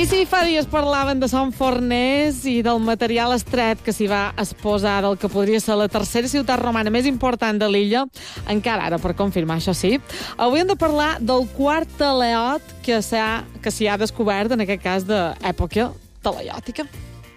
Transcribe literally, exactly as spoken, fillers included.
I si fa dies parlaven de Son Forners i del material estret que s'hi va exposar del que podria ser la tercera ciutat romana més important de l'illa, encara ara per confirmar, això sí, avui hem de parlar del quart talaiot que s'hi ha, que s'hi ha descobert, en aquest cas d'època talaiòtica.